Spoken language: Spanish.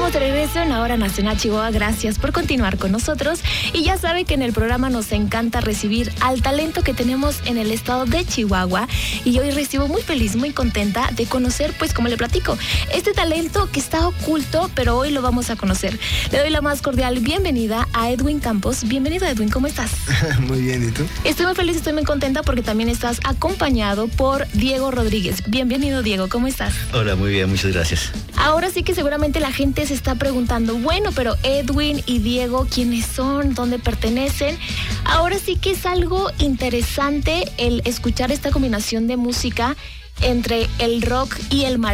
estamos de regreso en Ahora Nacional Chihuahua. Gracias por continuar con nosotros. Y ya sabe que en el programa nos encanta recibir al talento que tenemos en el estado de Chihuahua. Y hoy recibo muy feliz, muy contenta de conocer, pues como le platico, este talento que está oculto, pero hoy lo vamos a conocer. Le doy la más cordial bienvenida a Edwin Campos. Bienvenido, Edwin, ¿cómo estás? Muy bien, ¿y tú? Estoy muy feliz, estoy muy contenta porque también estás acompañado por Diego Rodríguez. Bienvenido, Diego, ¿cómo estás? Hola, muy bien, muchas gracias. Ahora sí que seguramente la gente se está preguntando, bueno, pero Edwin y Diego, ¿quiénes son? ¿Dónde pertenecen? Ahora sí que es algo interesante el escuchar esta combinación de música entre el rock y el